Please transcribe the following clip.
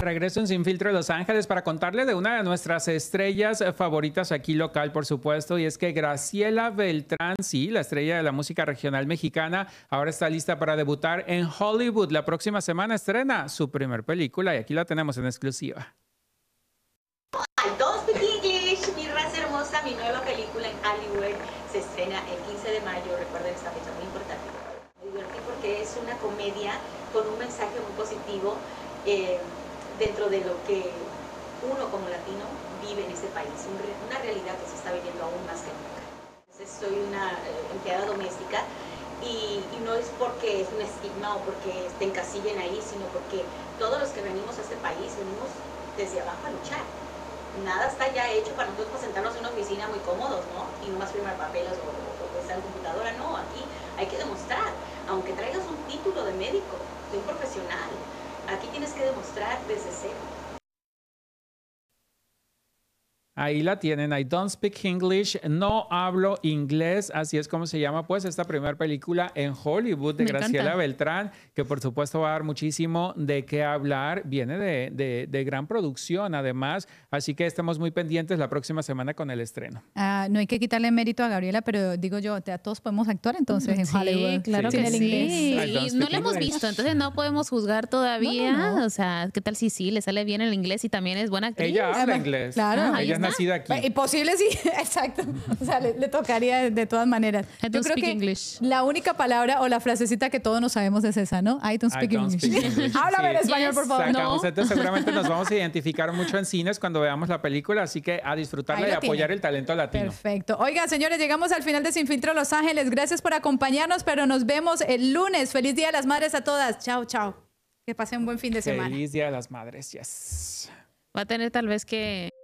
regreso en Sin Filtro de Los Ángeles para contarle de una de nuestras estrellas favoritas aquí local, por supuesto, y es que Graciela Beltrán, sí, la estrella de la música regional mexicana, ahora está lista para debutar en Hollywood. La próxima semana estrena su primer película y aquí la tenemos en exclusiva. I don't speak English, mi raza hermosa, mi nueva película en Hollywood se estrena el 15 de mayo, recuerden esta fecha muy importante. Me divertí porque es una comedia con un mensaje muy positivo dentro de lo que uno como latino vive en ese país, una realidad que se está viviendo aún más que nunca. Entonces, soy una empleada doméstica y no es porque es un estigma o porque te encasillen ahí, sino porque todos los que venimos a este país venimos desde abajo a luchar. Nada está ya hecho para nosotros sentarnos en una oficina muy cómodos, ¿no? Y nomás firmar papeles o estar en computadora, no, aquí hay que demostrar, aunque traigas un título de médico, de un profesional, aquí tienes que demostrar desde cero. Ahí la tienen, I don't speak English, no hablo inglés, así es como se llama pues esta primera película en Hollywood de Graciela Beltrán, que por supuesto va a dar muchísimo de qué hablar, viene de gran producción además, así que estamos muy pendientes la próxima semana con el estreno. No hay que quitarle mérito a Gabriela, pero digo yo, todos podemos actuar entonces en Hollywood. Claro Sí. que el sí. inglés. Y no lo hemos visto, entonces no podemos juzgar todavía. No. O sea, ¿qué tal si sí le sale bien el inglés y también es buena actriz? Ella habla inglés, Claro. Ahí ella es está. nacida aquí. Imposible, sí, exacto. O sea, le tocaría de todas maneras. I don't speak English. La única palabra o la frasecita que todos nos sabemos es esa, ¿no? I don't speak I don't English. speak English. Háblame en Sí. español, por favor. Sacamos, No. entonces seguramente nos vamos a identificar mucho en cines cuando veamos la película, así que a disfrutarla Ahí y lo apoyar tienen. el talento latino. Perfecto. Oigan, señores, llegamos al final de Sin Filtro Los Ángeles. Gracias por acompañarnos, pero nos vemos el lunes. Feliz Día de las Madres a todas. Chao, chao. Que pasen un buen fin de semana. Feliz Día de las Madres, yes. Va a tener tal vez que